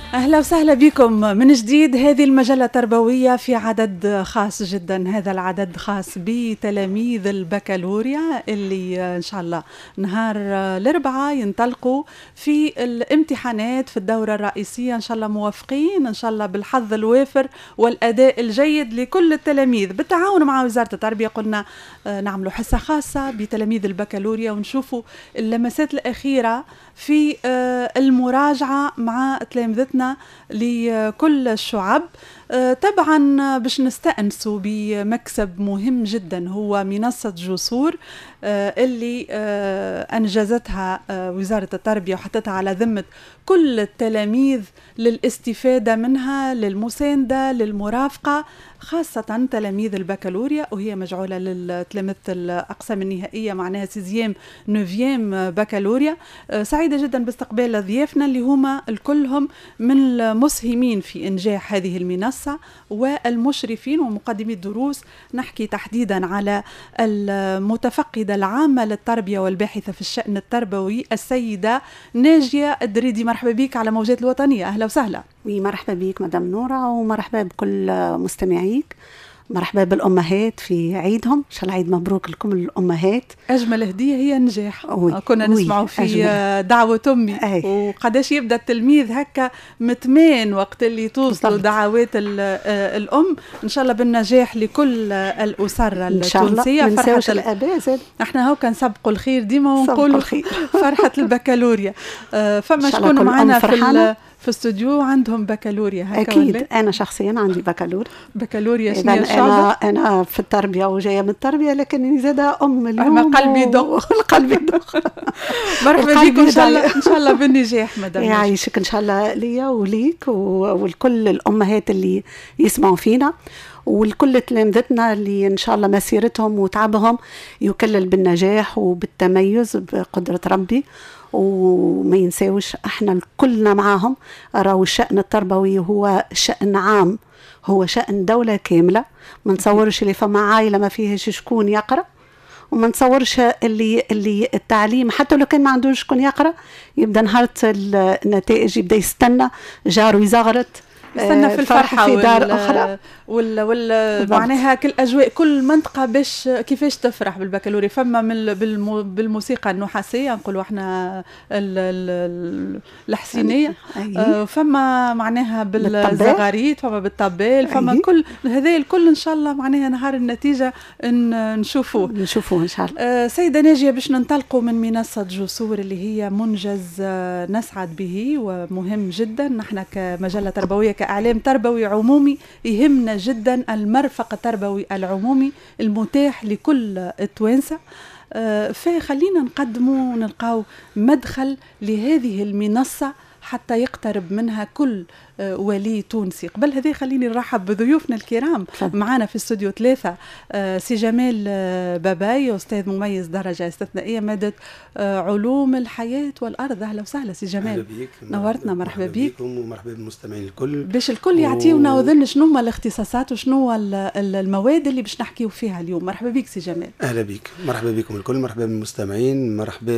أهلا وسهلا بكم من جديد. هذه المجلة التربوية في عدد خاص جدا. هذا العدد خاص بتلاميذ البكالوريا اللي إن شاء الله نهار الأربعاء ينطلقوا في الامتحانات في الدورة الرئيسية. إن شاء الله موفقين، إن شاء الله بالحظ الوافر والأداء الجيد لكل التلاميذ. بالتعاون مع وزارة التربية قلنا نعملوا حصة خاصة بتلاميذ البكالوريا ونشوفوا اللمسات الأخيرة في المراجعة مع تلامذتنا لكل الشعب. طبعا باش نستأنسوا بمكسب مهم جدا هو منصة جسور اللي أنجزتها وزارة التربية وحطتها على ذمة كل التلاميذ للاستفادة منها، للمساندة، للمرافقة، خاصة تلاميذ البكالوريا، وهي مجعولة للتلامذة الأقسام النهائية معناها سيزيام نوفيام بكالوريا. سعيدة جدا باستقبال ضيافنا اللي هما الكلهم من المسهمين في إنجاح هذه المنصة والمشرفين ومقدمي الدروس. نحكي تحديدا على المتفقدة العامة للتربية والباحثة في الشأن التربوي السيدة ناجية الدريدي. مرحبا بك على موجات الوطنية. أهلا وسهلا. مرحبا بك مدام نورة، ومرحبا بكل مستمعيك. مرحبا بالأمهات في عيدهم، إن شاء الله عيد مبروك لكم الأمهات. أجمل هدية هي النجاح. كنا نسمعوا في دعوة أمي وقداش يبدأ التلميذ هكا متمان وقت اللي توصلوا دعوات الأم. إن شاء الله بالنجاح لكل الأسر التونسية. ما ننساوش الآباء زاد. احنا هو كنسبقوا الخير ديما ونقولوا فرحة البكالوريا. فما شكون معنا في الاستوديو عندهم بكالوريا هكا؟ أكيد ولا؟ أنا شخصيا عندي بكالوريا شنو هي الشعبة؟ أنا في التربية وجاية من التربية، لكن زادة أم اليوم. أما قلبي دق القلب يدق. مرحبا بكم إن شاء الله بالنجاح مدام. يعيشك إن شاء الله ليا وليك ولكل الأمهات اللي يسمعوا فينا، والكل تلامذتنا اللي إن شاء الله مسيرتهم وتعبهم يكلل بالنجاح وبالتميز بقدرة ربي. وما ينساوش احنا كلنا معاهم. راهو الشأن التربوي هو شأن عام، هو شأن دولة كاملة. ما نتصورش اللي فما عائلة ما فيهاش شكون يقرأ، وما نتصورش اللي التعليم حتى لو كان ما عندوش شكون يقرأ يبدأ نهارة النتائج يبدأ يستنى جاره يزغرت، استنى في الفرحة في دار أخرى معناها كل أجواء كل منطقة باش كيفاش تفرح بالبكالوريا. فما بالموسيقى النحاسية نقولوا احنا الحسينية، فما معناها بالزغاريت، فما بالطبال، فما كل هذا الكل إن شاء الله معناها نهار النتيجة نشوفوه إن شاء الله. سيدة ناجية، باش ننطلقوا من منصة جسور اللي هي منجز نسعد به ومهم جدا. نحن كمجلة تربوية كإعلام تربوي عمومي يهمنا جدا المرفق التربوي العمومي المتاح لكل التوانسة. فخلينا نقدموا ونلقاو مدخل لهذه المنصة حتى يقترب منها كل ولي تونسي. قبل هذه خليني نرحب بضيوفنا الكرام معنا في استوديو 3. سي جمال باباي، أستاذ مميز درجة استثنائية مادة علوم الحياة والأرض. أهلا وسهلا سي جمال، نورتنا. مرحبا بك ومرحبا بالمستمعين الكل. باش الكل يعطيونا وذن شنو هما الاختصاصات وشنو المواد اللي باش نحكيو فيها اليوم. مرحبا بك سي جمال. أهلا بك، مرحبا بكم الكل، مرحبا بالمستمعين، مرحبا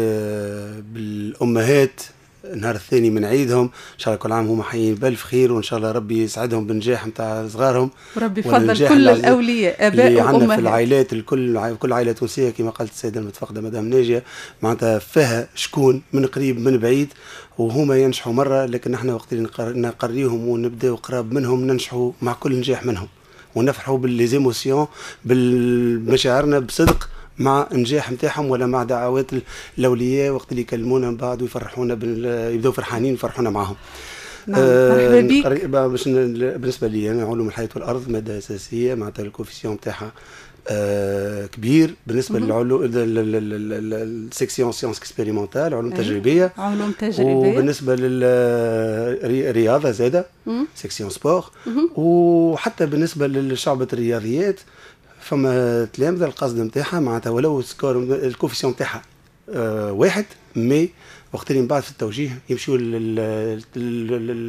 بالأمهات النهار الثاني من عيدهم. ان شاء الله كل عام هم حيين بألف خير، وان شاء الله ربي يسعدهم بالنجاح نتاع صغارهم، وربي يفضل كل الاولياء اباء وامهات في العائلات الكل. كل عائله تونسيه كما قالت السيده المتفقده مدام ناجيه معناتها فيها شكون من قريب من بعيد، وهما ينجحوا مره، لكن نحن وقت اللي نقريهم ونبداو قراب منهم ننجحوا مع كل نجاح منهم، ونفرحوا بالليزيموسيون بالمشاعرنا بصدق مع نجاح نتاعهم، ولا مع دعوات الاولياء وقت اللي يكلمونا من بعد ويفرحونا يبداو فرحانين يفرحونا معهم. مرحبا بك. بالنسبه لي انا علوم الحياه والارض ماده اساسيه معناتها الكوفيسيون نتاعها كبير بالنسبه للعلوم السيكسيون سيونس اكسبيريمونتال، علوم تجريبيه. وبالنسبه للرياضه زاده سيكسيون سبور. وحتى بالنسبه لشعبه الرياضيات فما تلامذة القصد نتاعها معناتها ولو سكور الكوفيسيون نتاعها واحد، مي وقت اللي من بعد في التوجيه يمشيوا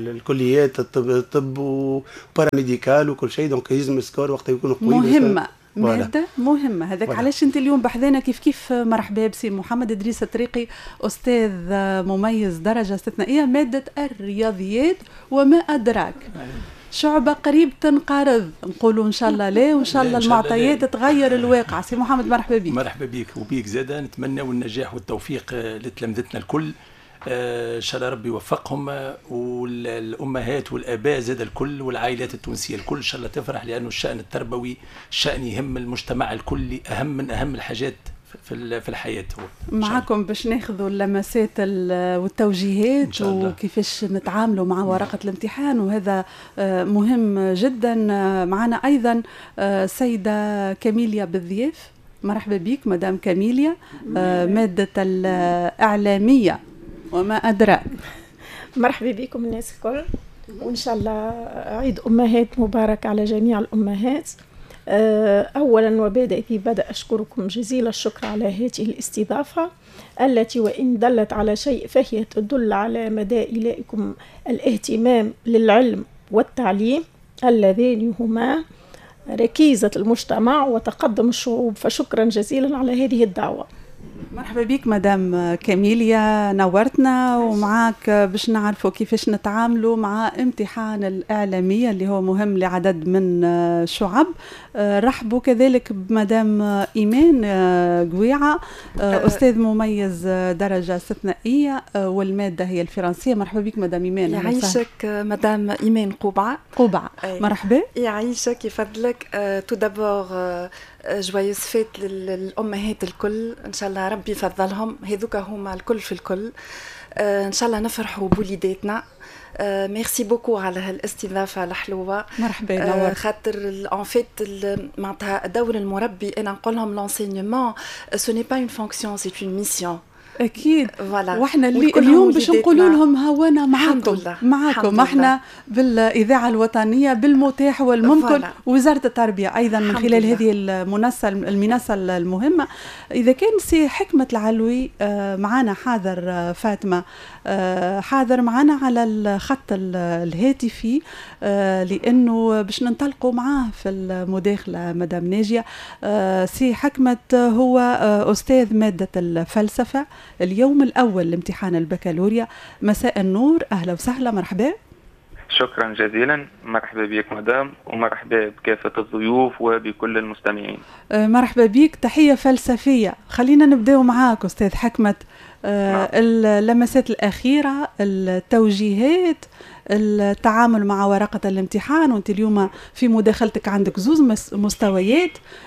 الكليات الطب وباراميديكال وكل شيء، دونك يلزم السكور وقت يكون قوي. مهمة مادة مهمة هذاك. علاش انت اليوم بحذانا كيف مرحبا بسي محمد إدريس الطريقي، أستاذ مميز درجة استثنائية مادة الرياضيات وما أدراك. شعبة قريب تنقرض، نقولوا إن شاء الله لا، وإن شاء الله المعطيات تغير الواقع. سي محمد مرحبا بك. مرحبا بك وبيك زادا. نتمنى النجاح والتوفيق لتلامذتنا الكل، إن شاء الله ربي يوفقهم، والأمهات والآباء زاد الكل، والعائلات التونسية الكل إن شاء الله تفرح، لأنه الشأن التربوي شأن يهم المجتمع الكل، أهم من أهم الحاجات في الحياة. هو معكم باش ناخذوا اللمسات والتوجيهات وكيفاش نتعاملوا مع ورقة الامتحان، وهذا مهم جدا. معنا أيضا سيدة كاميليا بالضياف. مرحبا بك مدام كاميليا، مادة الإعلامية وما أدراك. مرحبا بكم الناس الكل، وإن شاء الله عيد أمهات مبارك على جميع الأمهات. أولا وبادئ في بدء أشكركم جزيل الشكر على هذه الاستضافة التي وإن دلت على شيء فهي تدل على مدى إليكم الاهتمام للعلم والتعليم اللذين هما ركيزة المجتمع وتقدم الشعوب، فشكرا جزيلا على هذه الدعوة. مرحبا بك مدام كاميليا، نورتنا، ومعاك باش نعرفوا كيفاش نتعاملوا مع امتحان الإعلامية اللي هو مهم لعدد من الشعب. رحبوا كذلك بمدام إيمان قويعة، أستاذ مميز درجة استثنائية والمادة هي الفرنسية. مرحبا بك مدام إيمان. يعيشك مدام إيمان قوبعة. مرحبا. يعيشك يفضلك. تو دابور جوايوز فيت للأمهات الكل، إن شاء الله ربي يفضلهم، هذوك هما الكل في الكل. إن شاء الله نفرحوا بوليداتنا. ميرسي بوكو على هالاستضافة الحلوة. مرحبا نور. خاطر ان فيت معناتها دور المربي، انا نقول لهم لونسينيومون سو ني با اون فونكسيون، سي اون ميسيون. اكيد. واحنا اليوم باش نقولوا لهم هوانا معاكم احنا بالاذاعه الوطنيه بالمتاح والممكن، وزاره التربيه ايضا من خلال هذه المنصه المهمه. اذا كان سي حكمه العلوي معنا حاضر، فاطمه حاضر معنا على الخط الهاتفي، لانه باش ننطلقوا معاه في المداخله مدام ناجيه. سي حكمه هو استاذ ماده الفلسفه، اليوم الأول لامتحان البكالوريا. مساء النور، أهلا وسهلا، مرحبا. شكرا جزيلا. مرحبا بك مدام، ومرحبا بكافة الضيوف وبكل المستمعين. مرحبا بك. تحية فلسفية. خلينا نبدأ معاك أستاذ حكمة. اللمسات الأخيرة، التوجيهات، التعامل مع ورقة الامتحان، وانت اليوم في مداخلتك عندك زوز مستويات.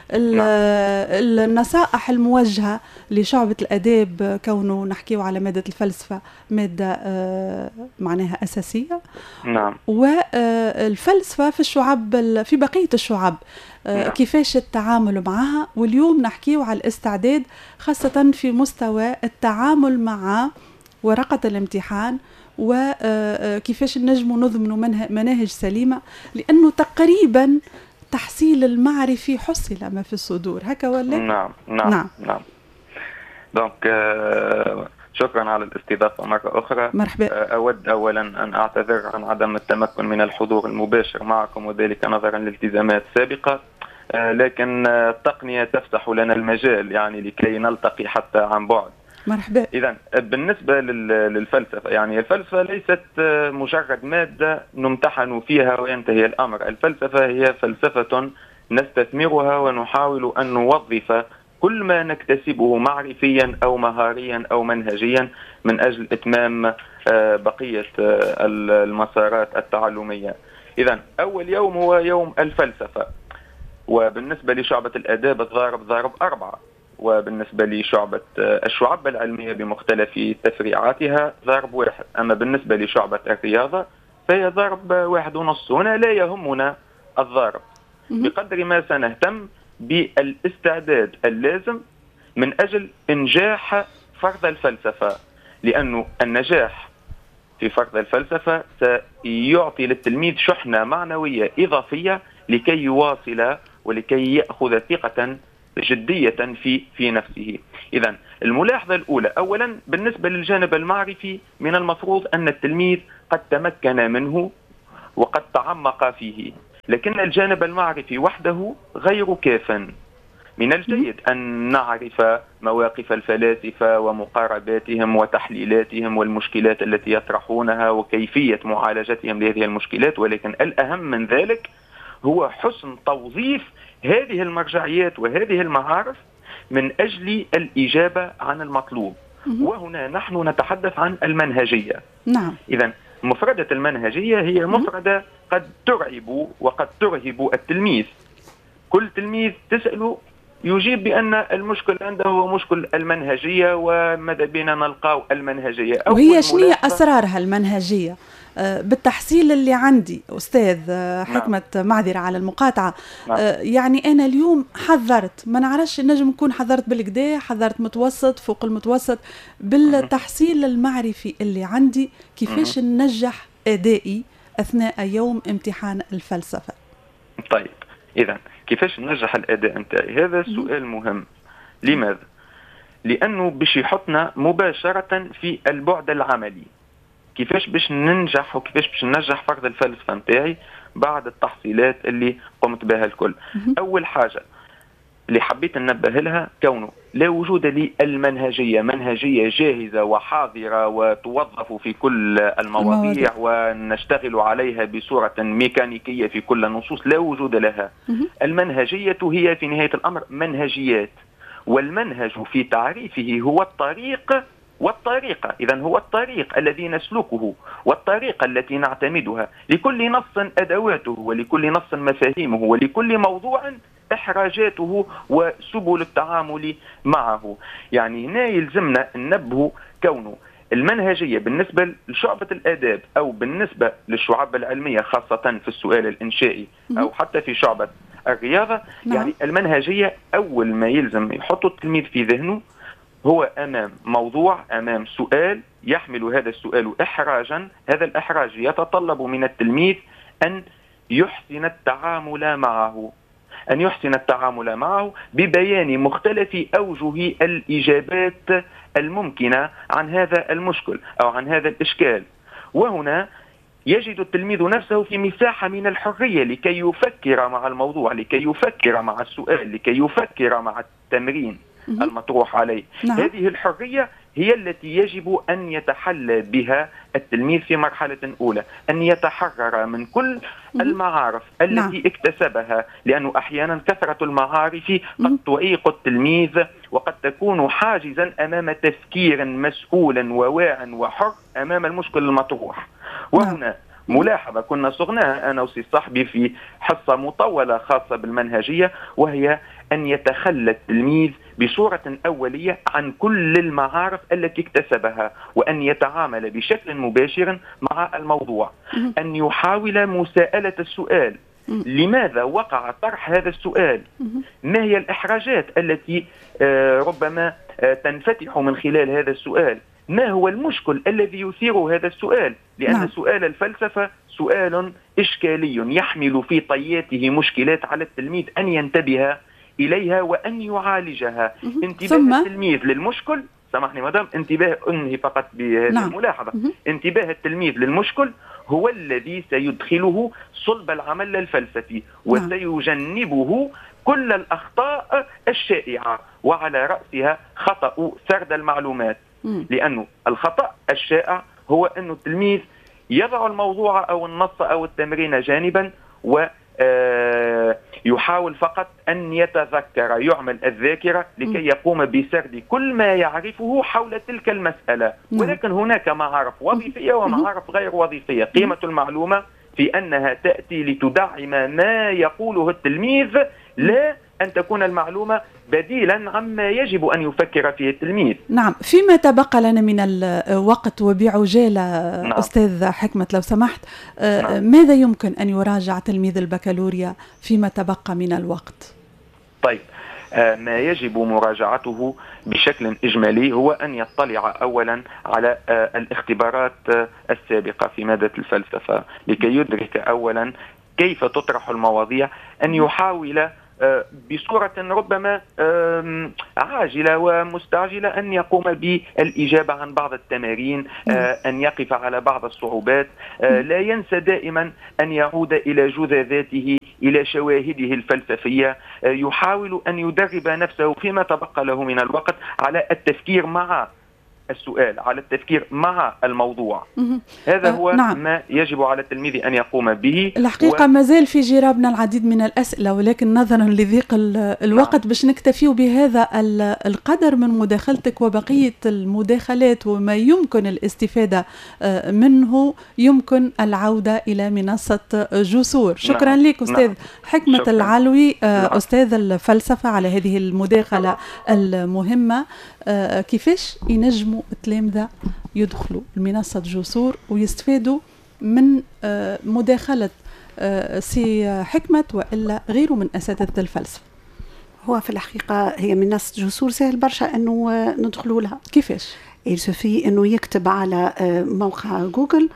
النصائح الموجهة لشعبة الأداب، كونه نحكيه على مادة الفلسفة مادة معناها أساسية. نعم. والفلسفة في الشعب، في بقية الشعب، كيفاش التعامل معها. واليوم نحكيه على الاستعداد خاصة في مستوى التعامل مع ورقة الامتحان، وكيفاش نجموا نضمنوا مناهج سليمة، لأنه تقريبا تحصيل المعرفي حصل ما في الصدور، هكا ولا؟ نعم. دونك شكرا على الاستضافة مرة أخرى. مرحبا. أود أولا أن أعتذر عن عدم التمكن من الحضور المباشر معكم، وذلك نظرا لالتزامات سابقة، لكن التقنية تفتح لنا المجال يعني لكي نلتقي حتى عن بعد. مرحبا. إذن بالنسبة للفلسفة، يعني الفلسفة ليست مجرد مادة نمتحن فيها وينتهي الأمر. الفلسفة هي فلسفة نستثمرها ونحاول أن نوظف كل ما نكتسبه معرفيا أو مهاريا أو منهجيا من أجل إتمام بقية المسارات التعلمية. إذن أول يوم هو يوم الفلسفة، وبالنسبة لشعبة الآداب ضارب 4، وبالنسبة لشعبة الشعب العلمية بمختلف تفريعاتها ضارب 1. أما بالنسبة لشعبة الرياضة فهي ضارب 1.5. هنا لا يهمنا الضارب بقدر ما سنهتم بالاستعداد اللازم من أجل إنجاح فرض الفلسفة، لأنه النجاح في فرض الفلسفة سيعطي للتلميذ شحنة معنوية إضافية لكي يواصل ولكي يأخذ ثقة جدية في نفسه. إذن الملاحظة الأولى، أولا بالنسبة للجانب المعرفي من المفروض أن التلميذ قد تمكن منه وقد تعمق فيه. لكن الجانب المعرفي وحده غير كاف. من الجيد أن نعرف مواقف الفلاسفة ومقارباتهم وتحليلاتهم والمشكلات التي يطرحونها وكيفية معالجتهم لهذه المشكلات، ولكن الأهم من ذلك هو حسن توظيف هذه المرجعيات وهذه المعارف من أجل الإجابة عن المطلوب. وهنا نحن نتحدث عن المنهجية. نعم. إذن مفردة المنهجية هي مفردة قد ترعب وقد ترهب التلميذ. كل تلميذ تسأله يجيب بأن المشكل عنده هو مشكل المنهجية، وماذا بينا نلقاو المنهجية. وهي شنو أسرارها المنهجية؟ بالتحصيل اللي عندي أستاذ حكمة، معذرة على المقاطعة، يعني أنا اليوم حضرت، ما نعرفش نجم نكون حضرت بالكدا، حضرت متوسط فوق المتوسط، بالتحصيل المعرفي اللي عندي كيفاش ننجح أدائي أثناء يوم امتحان الفلسفة. طيب إذن كيفاش ننجح الأداء نتاعي؟ هذا سؤال مهم. لماذا؟ لأنه باش يحطنا مباشرة في البعد العملي. كيفاش باش ننجح وكيفاش باش ننجح فرض الفلسفة نتاعي بعد التحصيلات اللي قمت بها الكل. أول حاجة اللي حبيت ننبه لها كونه لا وجود للمنهجية، منهجية جاهزة وحاضرة وتوظف في كل المواضيع ونشتغل عليها بصورة ميكانيكية في كل النصوص، لا وجود لها. المنهجية هي في نهاية الأمر منهجيات، والمنهج في تعريفه هو الطريق والطريقة. إذن هو الطريق الذي نسلكه والطريقة التي نعتمدها. لكل نص أدواته ولكل نص مفاهيمه ولكل موضوع إحراجاته وسبل التعامل معه. يعني هنا يلزمنا ننبه كونه المنهجية بالنسبة لشعبة الآداب أو بالنسبة للشعب العلمية خاصة في السؤال الإنشائي أو حتى في شعبة الرياضة، يعني المنهجية أول ما يلزم يحط التلميذ في ذهنه هو أمام موضوع، أمام سؤال يحمل هذا السؤال إحراجا. هذا الإحراج يتطلب من التلميذ أن يحسن التعامل معه، أن يحسن التعامل معه ببيان مختلف أوجه الإجابات الممكنة عن هذا المشكل أو عن هذا الإشكال. وهنا يجد التلميذ نفسه في مساحة من الحرية لكي يفكر مع الموضوع، لكي يفكر مع السؤال، لكي يفكر مع التمرين المطروح عليه. هذه الحرية هي التي يجب أن يتحلى بها التلميذ في مرحلة أولى، أن يتحرر من كل المعارف التي اكتسبها، لأنه أحيانا كثرة المعارف قد تعيق التلميذ وقد تكون حاجزا أمام تفكير مسؤول وواع وحر أمام المشكل المطروح. وهنا ملاحظة كنا صغناها أنا وسي صاحبي في حصة مطولة خاصة بالمنهجية، وهي أن يتخلى التلميذ بصورة أولية عن كل المعارف التي اكتسبها، وأن يتعامل بشكل مباشر مع الموضوع، أن يحاول مساءلة السؤال. لماذا وقع طرح هذا السؤال؟ ما هي الإحراجات التي ربما تنفتح من خلال هذا السؤال؟ ما هو المشكل الذي يثير هذا السؤال؟ لأن سؤال الفلسفة سؤال إشكالي يحمل في طياته مشكلات على التلميذ أن ينتبه إليها وأن يعالجها. انتباه التلميذ للمشكل، سامحني مدام، انتباه أنهي فقط بهذه الملاحظة. انتباه التلميذ للمشكل هو الذي سيدخله صلب العمل الفلسفي وسيجنبه كل الأخطاء الشائعة، وعلى رأسها خطأ سرد المعلومات. لأنه الخطأ الشائع هو أن التلميذ يضع الموضوع أو النص أو التمرين جانبا ويحاول فقط أن يتذكر، يعمل الذاكرة لكي يقوم بسرد كل ما يعرفه حول تلك المسألة. ولكن هناك معارف وظيفية ومعارف غير وظيفية. قيمة المعلومة في أنها تأتي لتدعم ما يقوله التلميذ، لا أن تكون المعلومة بديلا عما يجب أن يفكر فيه التلميذ. نعم. فيما تبقى لنا من الوقت وبعجالة أستاذ حكمة لو سمحت، ماذا يمكن أن يراجع تلميذ البكالوريا فيما تبقى من الوقت؟ طيب، ما يجب مراجعته بشكل إجمالي هو أن يطلع أولا على الاختبارات السابقة في مادة الفلسفة لكي يدرك أولا كيف تطرح المواضيع، أن يحاول بصورة ربما عاجلة ومستعجلة أن يقوم بالإجابة عن بعض التمارين، أن يقف على بعض الصعوبات، لا ينسى دائما أن يعود إلى جذاذاته، إلى شواهده الفلسفية، يحاول أن يدرب نفسه فيما تبقى له من الوقت على التفكير مع السؤال، على التفكير مع الموضوع. هذا هو نعم. ما يجب على التلميذ أن يقوم به. الحقيقة ما زال في جرابنا العديد من الأسئلة، ولكن نظرا لضيق الوقت باش نكتفي بهذا القدر من مداخلتك، وبقية المداخلات وما يمكن الاستفادة منه يمكن العودة إلى منصة جسور. شكرا لك أستاذ حكمة العلوي، أستاذ الفلسفة، على هذه المداخلة المهمة. كيفاش ينجموا التلامذة يدخلوا المنصة جسور ويستفادوا من مداخلة سي حكمة وإلا غيره من أساتذة الفلسفة؟ هو في الحقيقة هي منصة جسور سهل برشا أنه ندخلوا لها. كيفاش؟ يسوفي أنه يكتب على موقع جوجل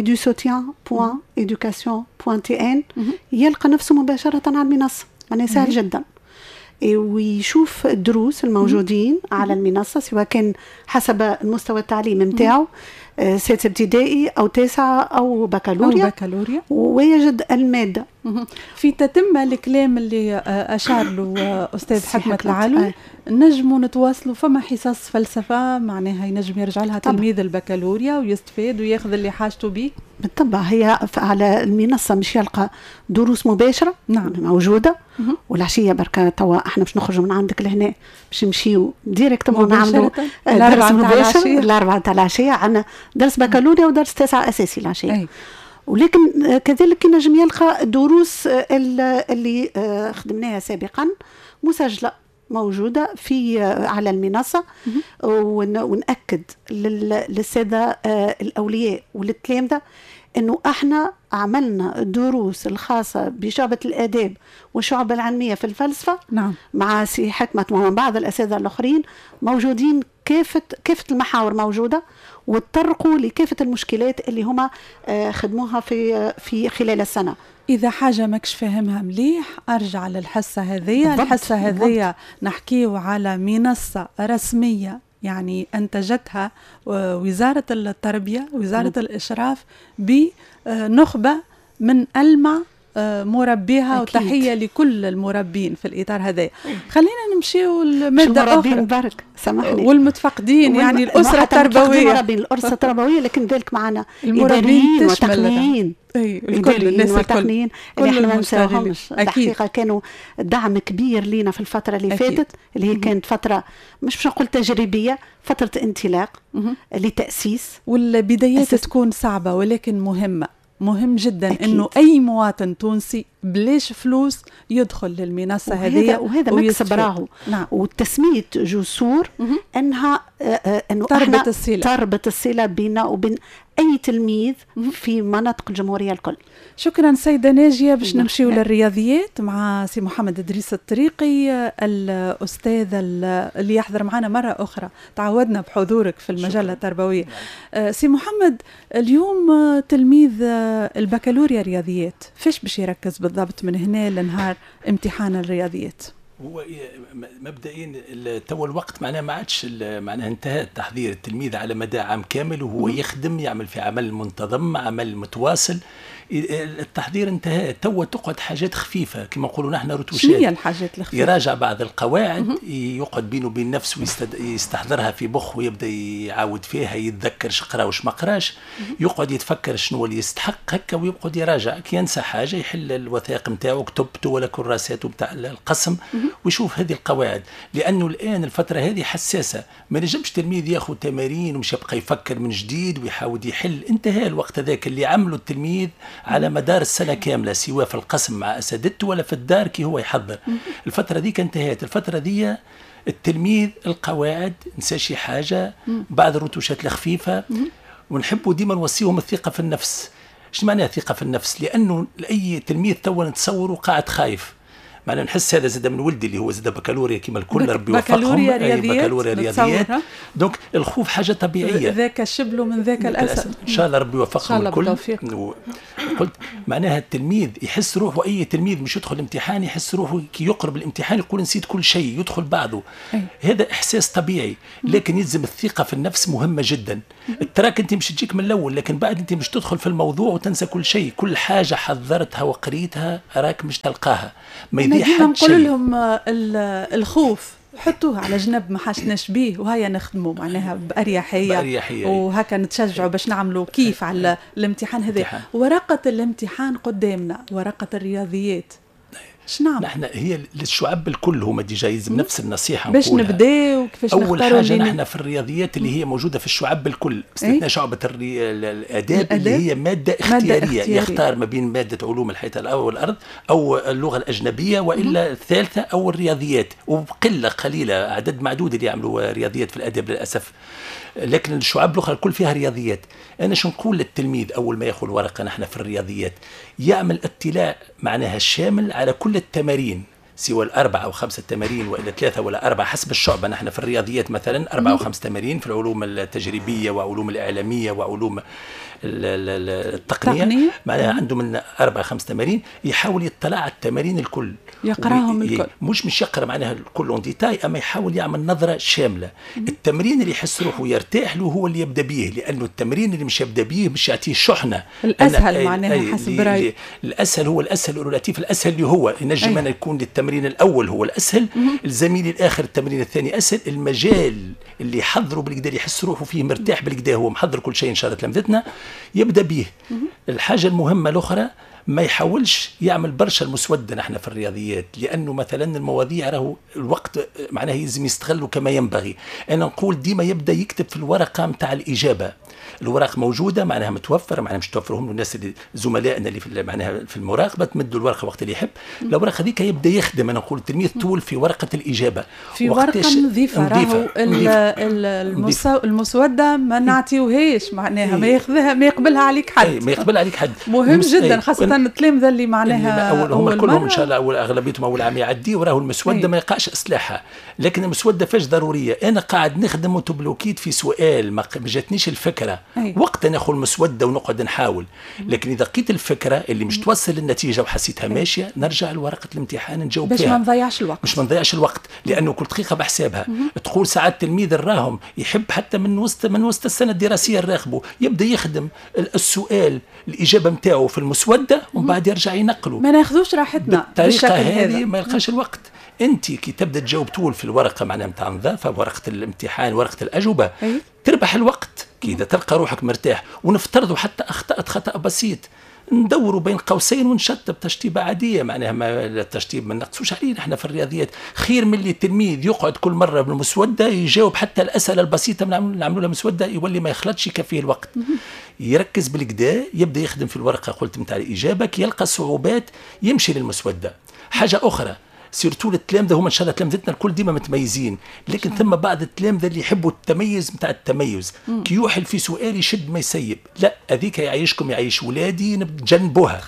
edusoutien.education.tn يلقى نفسه مباشرة على المنصة، يعني سهل جدا، ويشوف الدروس الموجودين على المنصة سواء كان حسب المستوى التعليمي متاعه، سادس ابتدائي أو تاسعة أو بكالوريا، ويجد المادة. في تتمة الكلام اللي أشار له أستاذ حكمة العلوي، نجموا نتواصلوا، فما حصص فلسفة معناها ينجم يرجع لها تلميذ البكالوريا ويستفاد وياخذ اللي حاجته به. بالطبع هي على المنصة مش يلقى دروس مباشرة موجودة، والعشية بركة توا احنا باش نخرجوا من عندك لهنا باش نمشيو ديريكتومون نعملوا درس مباشر الأربعة تاع العشية، عندنا درس بكالوريا ودرس تاسعة أساسي العشية. ولكن كذلك نجم يلقى دروس اللي خدمناها سابقا مسجلة موجودة في على المنصة، ونأكد للسادة الأولياء وللتلامذة أنه احنا عملنا الدروس الخاصة بشعبة الآداب والشعبة العلمية في الفلسفة مع سي حكمة ومع بعض الأساتذة الآخرين، موجودين كافة المحاور موجودة، وتطرقوا لكافة المشكلات اللي هما خدموها في خلال السنة. إذا حاجة ماكش فاهمها مليح أرجع للحصة هذه. الحصة هذه نحكيه على منصة رسمية يعني أنتجتها وزارة التربية وزارة الإشراف بنخبة من ألمع مربيها، وتحية لكل المربين في الإطار هذا. خلينا نمشيو لمادة أخرى بارك سامحني، والمتفقدين يعني الأسرة التربوية، الأسرة التربوية، لكن ذلك معنا المربين وتقنيين، الكل الناس التقنيين اللي احنا ما ننساهمش. الحقيقة كانوا دعم كبير لينا في الفترة اللي فاتت، اللي هي كانت فترة مش نقول تجريبية، فترة انطلاق لتأسيس، والبدايات تكون صعبة ولكن مهمة. مهم جدا انه اي مواطن تونسي بلاش فلوس يدخل للمنصه هذه، وهذا مكسب راهو. والتسميه جسور انها انه تربط الصله بيننا وبين اي تلميذ في مناطق الجمهوريه الكل. شكرا سيدة ناجية. باش نمشيو للرياضيات مع سي محمد إدريس الطريقي، الأستاذ اللي يحضر معنا مرة أخرى. تعودنا بحضورك في المجلة التربوية. سي محمد، اليوم تلميذ البكالوريا رياضيات فيش باش يركز بالضبط من هنا لنهار امتحان الرياضيات؟ هو مبدئيا تو الوقت معناه ما عادش، معناه انتهى تحضير التلميذ على مدى عام كامل، وهو يخدم يعمل في عمل منتظم، عمل متواصل. التحضير انتهى، تو تقعد حاجات خفيفه كما نقولوا نحن رتوشات. شنو هي الحاجات الخفيفه؟ يراجع بعض القواعد، يقعد بينه وبين نفسه يستحضرها في مخه ويبدا يعاود فيها، يتذكر شقرا وش ما قراش، يقعد يتفكر شنو اللي يستحق هكا، ويقعد يراجع. كي ينسى حاجه يحل الوثائق نتاعو، كتبته ولا كراساته نتاع القسم، ويشوف هذه القواعد. لانه الان الفتره هذه حساسه، ما نجمش تلميذ ياخذ تمارين ومش يبقى يفكر من جديد ويحاول يحل. انتهى الوقت هذاك اللي عمله التلميذ على مدار السنة كاملة، سواء في القسم مع أساتذته ولا في الدار كي هو يحضر. الفترة دي انتهت. الفترة دي التلميذ القواعد نسى شي حاجة، بعض الرتوشات الخفيفة، ونحبوا ديما نوصيهم الثقة في النفس. ايش معنى ثقة في النفس؟ لأنه أي تلميذ تو نتصوره قاعد خايف، معناها نحس هذا زاد من ولدي اللي هو زاد بكالوريا كما الكل، ربي يوفقهم. بكالوريا رياضيات. دونك الخوف حاجه طبيعيه، ذاك الشبل من ذاك الاسد. ان شاء الله ربي يوفقهم الكل. قلت معناها التلميذ يحس روحه، اي تلميذ مش يدخل الامتحان يحس روحه كي يقرب الامتحان يقول نسيت كل شيء، يدخل بعضه. هذا احساس طبيعي، لكن يلزم الثقه في النفس مهمه جدا. تراك انت مش تجيك من الاول، لكن بعد انت مش تدخل في الموضوع وتنسى كل شيء، كل حاجه حضرتها وقريتها راك مش تلقاها. ما يضيع حد شيء. نقول لهم الخوف حطوه على جنب، ما حاجناش بيه وهيا نخدموا معناها بأريحية وهكا نتشجعوا باش نعملوا كيف على الامتحان هذا. ورقة الامتحان قدامنا، ورقة الرياضيات شنعمل؟ نحن هي للشعب الكل هما ديجا يلزم نفس النصيحة باش نبداو وكيفاش نختاروا. أول حاجة نحن في الرياضيات اللي هي موجودة في الشعب الكل، باستثناء شعبة الآداب اللي هي مادة اختيارية. يختار ما بين مادة علوم الحياة والأرض أو اللغة الأجنبية وإلا الثالثة أو الرياضيات، وبقلة قليلة عدد معدود اللي يعملوا رياضيات في الآداب للأسف. لكن الشعب الأخرى الكل فيها رياضيات. أنا شو نقول للتلميذ أول ما يأخذ ورقة نحن في الرياضيات يعمل اطلاع معناها الشامل على كل التمارين، سوى 4 أو 5 تمارين وإلا 3 ولا 4 حسب الشعبة. نحن في الرياضيات مثلا 4 أو 5 تمارين، في العلوم التجريبية وعلوم الإعلامية وعلوم التقنية معناها عنده من 4 5 تمارين. يحاول يطلع على التمارين الكل، يقراهم الكل، مش يقرا معناها الكل اون ديتاي، اما يحاول يعمل نظره شامله. التمرين اللي يحس روحه يرتاح له هو اللي يبدا به، لانه التمرين اللي مش يبدا به مش يعطيه شحنه. الاسهل معناها حسب رايي الاسهل هو الاسهل والريلاتيف. الاسهل اللي هو ينجم أنا يكون للتمرين الاول هو الاسهل، الزميل الاخر التمرين الثاني اسهل. المجال اللي يحضره بالكدا يحس روحه فيه مرتاح بالكدا، هو محضر كل شيء ان شاء الله تلامذتنا يبدا به. الحاجه المهمه الاخرى ما يحاولش يعمل برشا المسودة نحن في الرياضيات، لأنه مثلا المواضيع راهو الوقت معناه يلزم يستغله كما ينبغي. أنا نقول ديما يبدأ يكتب في الورقة متاع الإجابة. الورق موجودة معناها متوفر، معناها مش توفرهم الناس اللي زملائنا اللي في معناها في المراقبة، تمدوا الورقة وقت اللي يحب. الورقة هذيك يبدأ يخدم. أنا نقول التلميذ طول في ورقة الإجابة، في ورقة نظيفة. راهو المسودة ما نعطيوهاش معناها ما ياخذها ما يقبلها عليك حد. ما يقبل عليك حد مهم جدا، خاصة التلامذة اللي معناها أول كلهم إن شاء الله أول أغلبيتهم أول عام يعدي وراه المسودة ما يقعش إصلاحها. لكن المسودة فاش ضرورية. أنا قاعد نخدم وتبلوكيت في سؤال ما جاتنيش الفكرة، وقت ناخذ المسودة ونقعد نحاول. لكن إذا لقيت الفكرة اللي مش توصل للنتيجة وحسيتها ماشية، نرجع لورقة الامتحان نجاوب فيها باش ما نضيعش الوقت. مش ما نضيعش الوقت، لأنه كل دقيقة بحسابها. تقول ساعات التلميذ الراهم يحب حتى من وسط السنة الدراسية الراقبه يبدأ يخدم السؤال الإجابة متاعه في المسودة ومن بعد يرجع ينقله. ما ناخذوش راحتنا بالطريقة هذه، ما يلقاش الوقت. انت كي تبدا تجاوب طول في الورقه معناها نتاع نظافه، ورقه الامتحان ورقه الاجوبه، تربح الوقت. كي اذا تلقى روحك مرتاح، ونفترضوا حتى اخطات خطا بسيط ندوروا بين قوسين ونشطب تشطيبه عاديه، معناها ما التشطيب ما نقصوش عليه. نحن في الرياضيات خير من اللي التلميذ يقعد كل مره بالمسوده يجاوب حتى الاسئله البسيطه نعملوا لها مسوده يولي ما يخلطش يكفيه الوقت. يركز بالكدا، يبدا يخدم في الورقه قلت نتاع الاجابه، كي يلقى صعوبات يمشي للمسوده. حاجه اخرى سيرتو التلامذة هما ان شاء الله تلامذتنا الكل ديما متميزين، لكن ثم بعض التلامذة اللي يحبوا التميز نتاع التميز. كي يوحل في سؤال يشد ما يسيب، لا هذيك يعيشكم يعيش ولادي نتجنبوها،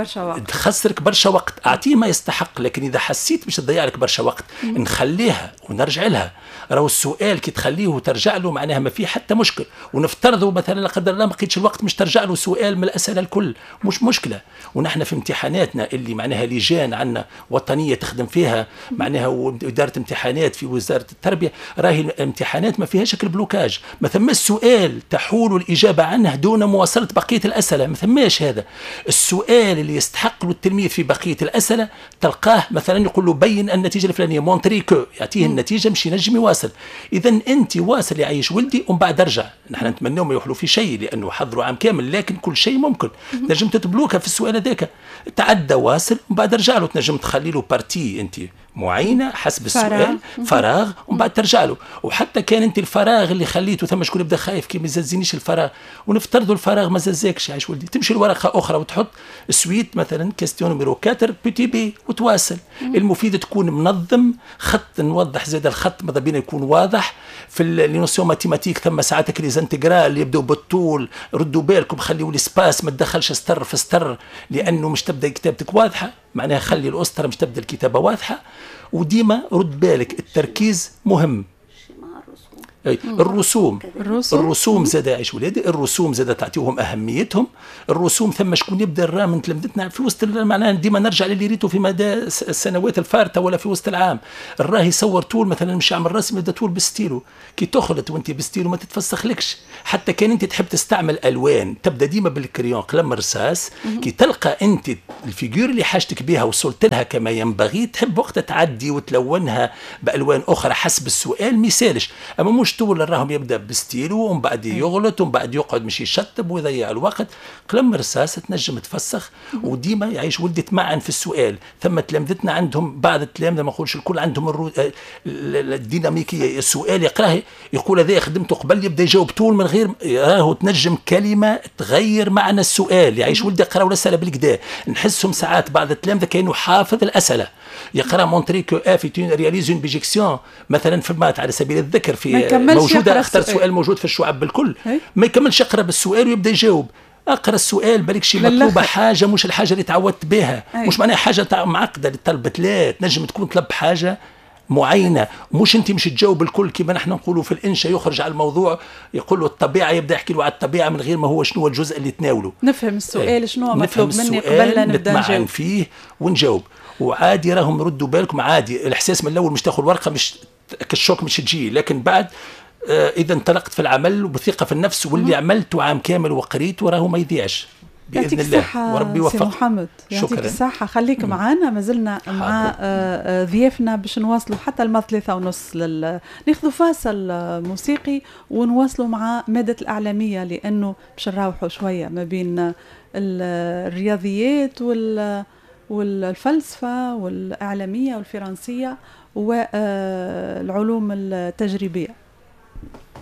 تخسرك برشا وقت. اعطيه ما يستحق، لكن اذا حسيت باش تضيع لك برشا وقت نخليها ونرجع لها. راهو السؤال كي تخليه وترجع له معناها ما فيه حتى مشكل. ونفترضوا مثلا لا قدر الله ما لقيتش الوقت مش ترجع له سؤال من الاسئله الكل، مش مشكله. ونحن في امتحاناتنا اللي معناها لجان عندنا وطنيه تخدم فيها معناها وإدارة امتحانات في وزارة التربية، راهي الامتحانات ما فيهاش البلوكاج، ما ثماش سؤال تحول الإجابة عنه دون مواصلة بقية الأسئلة، ما ثماش هذا. السؤال اللي يستحق له التلميذ في بقية الأسئلة تلقاه مثلا يقول له بين النتيجة الفلانية، مونتري كو، يعطيه النتيجة مش ينجم يواصل. إذا أنت واصل يعيش ولدي ومن بعد ارجع. نحن نتمنى ما يحلوا في شيء لأنه حضروا عام كامل، لكن كل شيء ممكن. نجم تتبلوكها في السؤال هذاك، تعدى واصل ومن بعد ارجع له. تنجم تخلي له بارتي انت معينه حسب السؤال فراغ ومن بعد ترجع له. وحتى كان انت الفراغ اللي خليته ثم شكون يبدا خايف كي ما يززنيش الفراغ، ونفترضوا الفراغ ما ززاكش عايش ولدي، تمشي لورقه اخرى وتحط سويت مثلا كاستيون نميرو 4 بيتي بي وتواصل. المفيد تكون منظم، خط نوضح زاد الخط ماذا بينا يكون واضح. في لي نوسيون ماتيماتيك ثم ساعتك لي زانتيغرال اللي يبداو بالطول، ردوا بالكم خليوا لي سباس، ما تدخلش ستر في ستر، لانه مش تبدا كتابتك واضحه معناها خلي الأسطرة مش تبدأ الكتابة واضحة، وديما رد بالك التركيز مهم. الرسوم زاد عيش ولادي، الرسوم زاد تعطيهم اهميتهم. الرسوم ثم شكون يبدا الراه من تلامذتنا في وسط معناها ديما نرجع للي ريته في مدى السنوات الفارطه ولا في وسط العام. الراه يصور طول مثلا مش يعمل رسم يبدا طول بستيلو، كي تخلط وانت بستيلو ما تتفسخلكش. حتى كان انت تحب تستعمل الوان تبدا ديما بالكريون قلم رصاص، كي تلقى انت الفيجور اللي حاجتك بها وصلت لها كما ينبغي تحب وقت تعدي وتلونها بالوان اخرى حسب السؤال ميسالش. اما مش طول راهم يبدا بستيلو ومن بعد يغلط ومن بعد يقعد مش يشطب ويضيع الوقت. قلم رصاص تنجم تفسخ وديما يعيش ولدي معا في السؤال. ثم تلامذتنا عندهم بعض التلامذه ما نقولش الكل عندهم الديناميكيه، السؤال يقراه يقول هذا خدمته قبل يبدا يجاوب طول من غير راهو تنجم كلمه تغير معنى السؤال. يعيش ولدي يقراو الاسئله بالكدا. نحسهم ساعات بعض التلامذه كانوا حافظ الاسئله يقرا مونتري كو افيتون رياليز اون بيجيكسيون مثلا في المات على سبيل الذكر في موجوده اختار سؤال موجود في الشعب بالكل ما يكملش يقرا بالسؤال ويبدا يجاوب. اقرا السؤال بالك شي مطلوبه حاجه مش الحاجه اللي تعودت بها، مش معناها حاجه معقده اللي طلبت، لا تنجم تكون طلب حاجه معينه مش انت مش تجاوب الكل كما نحن نقولوا في الانشاء يخرج على الموضوع يقول له الطبيعه يبدا يحكي له على الطبيعه من غير ما هو شنو الجزء اللي تناوله. نفهم السؤال شنو مطلوب مني قبل لا نبدا نتمعن فيه ونجاوب. وعادي راهم ردوا بالكم عادي الاحساس من الاول مش تاخذ ورقه مش كالشوك مش تجي، لكن بعد اذا انطلقت في العمل وبثقه في النفس واللي عملته عام كامل وقريت وراه ما يضيعش باذن الله وربي يوفقك. محمد يعطيك الصحه. خليك معنا مازلنا مع ضيافنا باش نواصلوا حتى الماء 3:30 ناخذوا فاصل موسيقي ونواصلوا مع مادة الإعلامية، لأنه باش نراوحوا شوية ما بين الرياضيات والفلسفة والإعلامية والفرنسية والعلوم التجريبية.